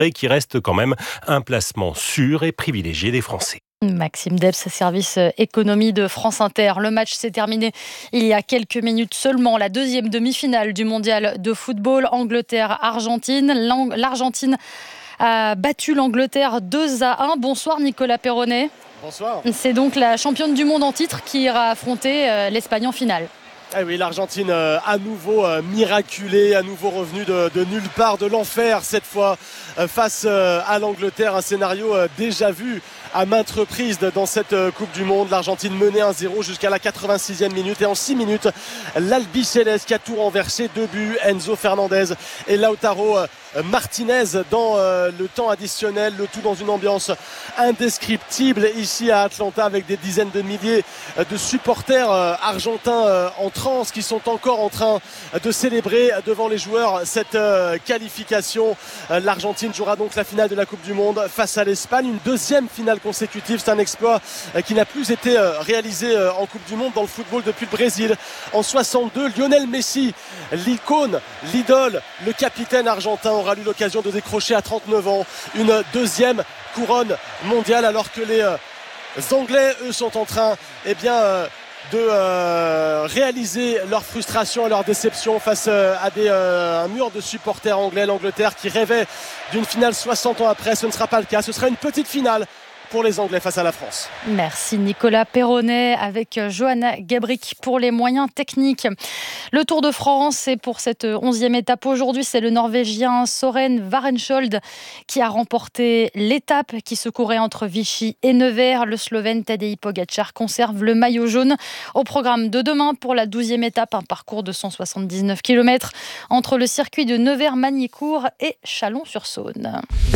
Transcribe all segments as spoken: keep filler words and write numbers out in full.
et qui reste quand même un placement sûr et privilégié des Français. Maxime Debs, service économie de France Inter. Le match s'est terminé il y a quelques minutes seulement. La deuxième demi-finale du mondial de football, Angleterre-Argentine. L'Argentine a battu l'Angleterre deux à un. Bonsoir Nicolas Perronnet. Bonsoir. C'est donc la championne du monde en titre qui ira affronter l'Espagne en finale. Eh oui, l'Argentine euh, à nouveau euh, miraculée, à nouveau revenue de, de nulle part, de l'enfer cette fois euh, face euh, à l'Angleterre. Un scénario euh, déjà vu à maintes reprises dans cette euh, Coupe du Monde. L'Argentine menait un zéro jusqu'à la quatre-vingt-sixième minute et en six minutes, l'Albiceleste qui a tout renversé. Deux buts, Enzo Fernandez et Lautaro euh, Martinez dans euh, le temps additionnel. Le tout dans une ambiance indescriptible ici à Atlanta avec des dizaines de milliers de supporters euh, argentins euh, en qui sont encore en train de célébrer devant les joueurs cette euh, qualification. Euh, L'Argentine jouera donc la finale de la Coupe du Monde face à l'Espagne, une deuxième finale consécutive. C'est un exploit euh, qui n'a plus été euh, réalisé euh, en Coupe du Monde dans le football depuis le Brésil en soixante-deux. Lionel Messi, l'icône, l'idole, le capitaine argentin aura eu l'occasion de décrocher à trente-neuf ans une deuxième couronne mondiale, alors que les euh, Anglais, eux, sont en train eh bien, euh, de euh, réaliser leur frustration et leur déception face euh, à des, euh, un mur de supporters anglais. L'Angleterre qui rêvait d'une finale soixante ans après, ce ne sera pas le cas. Ce sera une petite finale pour les Anglais face à la France. Merci Nicolas Perronnet avec Johanna Gabrick pour les moyens techniques. Le Tour de France, et pour cette onzième étape aujourd'hui, c'est le Norvégien Søren Varenskjold qui a remporté l'étape qui se courait entre Vichy et Nevers. Le Slovène Tadej Pogačar conserve le maillot jaune. Au programme de demain pour la douzième étape, un parcours de cent soixante-dix-neuf kilomètres entre le circuit de Nevers-Magny-Cours et Chalon-sur-Saône.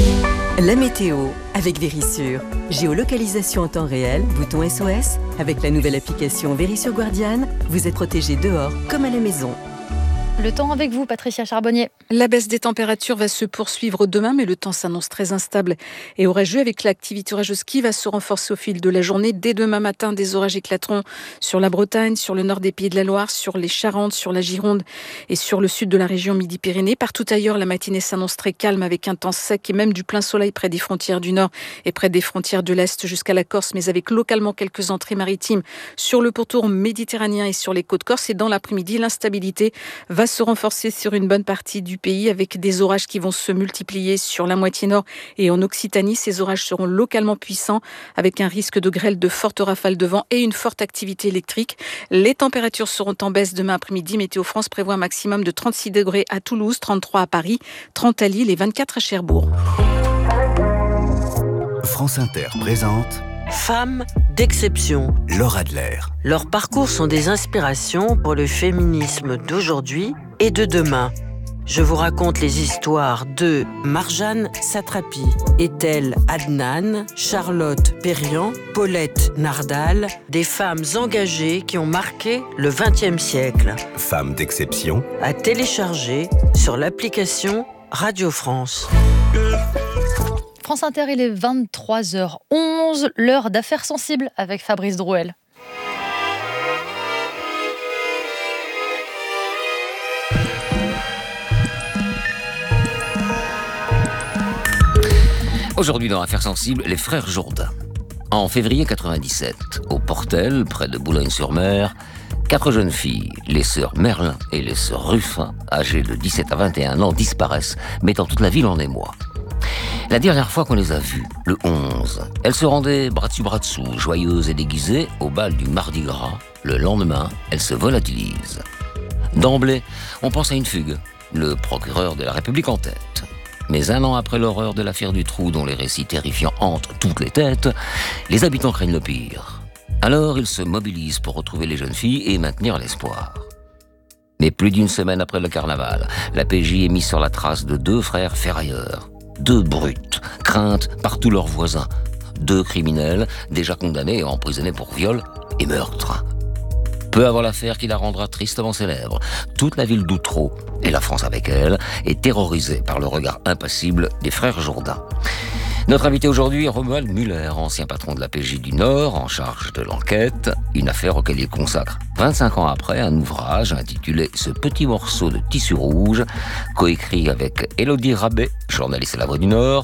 La météo avec Verisure. Géolocalisation en temps réel, bouton S O S. Avec la nouvelle application Verisure Guardian, vous êtes protégé dehors comme à la maison. Le temps avec vous, Patricia Charbonnier. La baisse des températures va se poursuivre demain, mais le temps s'annonce très instable et orageux, avec l'activité orageuse qui va se renforcer au fil de la journée. Dès demain matin, des orages éclateront sur la Bretagne, sur le nord des Pays de la Loire, sur les Charentes, sur la Gironde et sur le sud de la région Midi-Pyrénées. Partout ailleurs, la matinée s'annonce très calme avec un temps sec et même du plein soleil près des frontières du nord et près des frontières de l'est jusqu'à la Corse, mais avec localement quelques entrées maritimes sur le pourtour méditerranéen et sur les côtes corses. Et dans l'après-midi, l'instabilité va se renforcer sur une bonne partie du pays avec des orages qui vont se multiplier sur la moitié nord et en Occitanie. Ces orages seront localement puissants avec un risque de grêle, de fortes rafales de vent et une forte activité électrique. Les températures seront en baisse demain après-midi. Météo France prévoit un maximum de trente-six degrés à Toulouse, trente-trois à Paris, trente à Lille et vingt-quatre à Cherbourg. France Inter présente Femmes d'exception. Laura Adler. Leurs parcours sont des inspirations pour le féminisme d'aujourd'hui et de demain. Je vous raconte les histoires de Marjane Satrapi, Ethel Adnan, Charlotte Perriand, Paulette Nardal, des femmes engagées qui ont marqué le vingtième siècle. Femmes d'exception. À télécharger sur l'application Radio France. France Inter, il est vingt-trois heures onze, l'heure d'affaires sensibles avec Fabrice Drouel. Aujourd'hui dans Affaires sensibles, les frères Jourdain. En février quatre-vingt-dix-sept, au Portel, près de Boulogne-sur-Mer, quatre jeunes filles, les sœurs Merlin et les sœurs Ruffin, âgées de dix-sept à vingt et un ans, disparaissent, mettant toute la ville en émoi. La dernière fois qu'on les a vues, le onze, elles se rendaient bras dessus bras dessous, joyeuses et déguisées, au bal du Mardi Gras. Le lendemain, elles se volatilisent. D'emblée, on pense à une fugue, le procureur de la République en tête. Mais un an après l'horreur de l'affaire du Trou, dont les récits terrifiants hantent toutes les têtes, les habitants craignent le pire. Alors ils se mobilisent pour retrouver les jeunes filles et maintenir l'espoir. Mais plus d'une semaine après le carnaval, la P J est mise sur la trace de deux frères ferrailleurs. Deux brutes, craintes par tous leurs voisins. Deux criminels, déjà condamnés et emprisonnés pour viol et meurtre. Peu avant l'affaire qui la rendra tristement célèbre, toute la ville d'Outreau, et la France avec elle, est terrorisée par le regard impassible des frères Jourdain. Notre invité aujourd'hui est Romuald Muller, ancien patron de la P J du Nord, en charge de l'enquête. Une affaire auquel il consacre, vingt-cinq ans après, un ouvrage intitulé « Ce petit morceau de tissu rouge », coécrit avec Élodie Rabet, journaliste à La Voix du Nord,